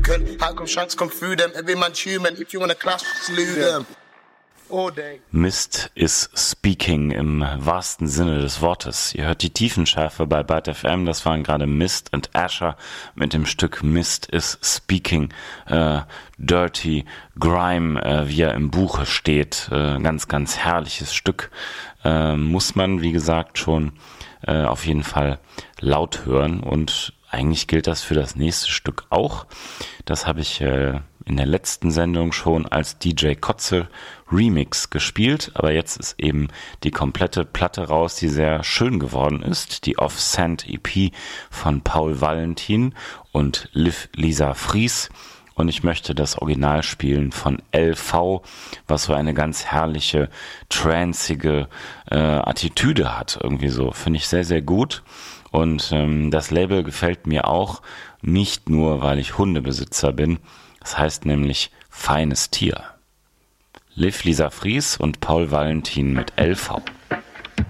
Lucan. How come shanks come through them? Every man's human. If you wanna clash, slew them. All day. Mist is speaking im wahrsten Sinne des Wortes. Ihr hört die Tiefenschärfe bei Byte FM. Das waren gerade Mist und Asher mit dem Stück Mist is Speaking. Dirty Grime, wie er im Buche steht. Ganz, ganz herrliches Stück. Muss man, wie gesagt, schon auf jeden Fall laut hören. Und eigentlich gilt das für das nächste Stück auch. Das habe ich in der letzten Sendung schon als DJ Kotze Remix gespielt, aber jetzt ist eben die komplette Platte raus, die sehr schön geworden ist, die Off-Sand EP von Paul Valentin und Liv Lisa Fries. Und ich möchte das Original spielen von LV, was so eine ganz herrliche, trancige Attitüde hat, irgendwie so. Finde ich sehr, sehr gut. Und das Label gefällt mir auch, nicht nur, weil ich Hundebesitzer bin. Das heißt nämlich Feines Tier. Liv Lisa Fries und Paul Valentin mit LV.